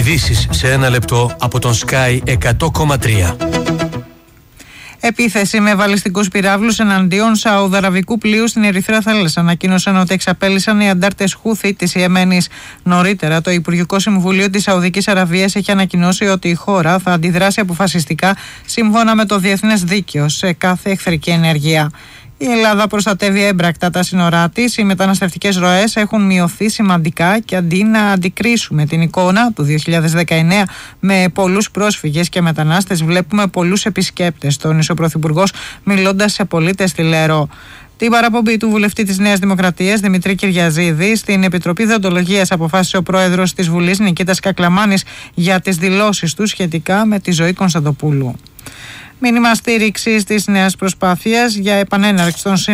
Ειδήσεις σε ένα λεπτό από τον Sky 100,3. Επίθεση με βαλιστικούς πυράβλους εναντίον σαουδαραβικού πλοίου στην Ερυθρέα Θάλασσα. Ανακοίνωσαν ότι εξαπέλυσαν οι αντάρτες Χούθη της Ιεμένης. Νωρίτερα, το Υπουργικό Συμβουλίο της Σαουδικής Αραβίας έχει ανακοινώσει ότι η χώρα θα αντιδράσει αποφασιστικά σύμφωνα με το διεθνές δίκαιο σε κάθε εχθρική ενέργεια. Η Ελλάδα προστατεύει έμπρακτα τα σύνορά της. Οι μεταναστευτικές ροές έχουν μειωθεί σημαντικά και αντί να αντικρίσουμε την εικόνα του 2019 με πολλούς πρόσφυγες και μετανάστες, βλέπουμε πολλούς επισκέπτες, τόνισε ο Πρωθυπουργός μιλώντας σε πολίτες στη Λέρο. Την παραπομπή του βουλευτή της Νέας Δημοκρατίας, Δημητρή Κυριαζίδη, στην Επιτροπή Δεοντολογίας αποφάσισε ο πρόεδρος της Βουλής, Νικήτας Κακλαμάνης, για τις δηλώσεις του σχετικά με τη Ζωή Κωνσταντοπούλου. Μήνυμα στήριξης της νέας προσπάθειας για επανέναρξη των